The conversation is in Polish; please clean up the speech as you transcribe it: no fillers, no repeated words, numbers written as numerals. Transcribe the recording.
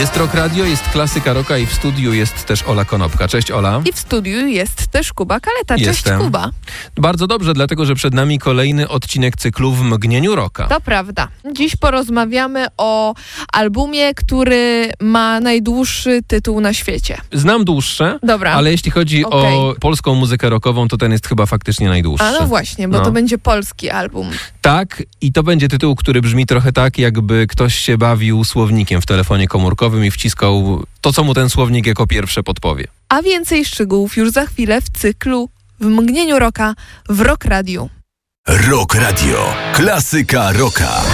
Jest Rock Radio, jest klasyka rocka i w studiu jest też Ola Konopka. Cześć Ola. I w studiu jest też Kuba Kaleta. Cześć Jestem. Kuba. Bardzo dobrze, dlatego że przed nami kolejny odcinek cyklu W mgnieniu rocka. To prawda. Dziś porozmawiamy o albumie, który ma najdłuższy tytuł na świecie. Znam dłuższe, Dobra. ale jeśli chodzi o polską muzykę rockową, to ten jest chyba faktycznie najdłuższy. A no właśnie, bo to będzie polski album. Tak, i to będzie tytuł, który brzmi trochę tak, jakby ktoś się bawił słownikiem w telefonie komórkowym i wciskał to, co mu ten słownik jako pierwsze podpowie. A więcej szczegółów już za chwilę w cyklu W mgnieniu rocka w Rock Radio. Rock Radio. Klasyka rocka.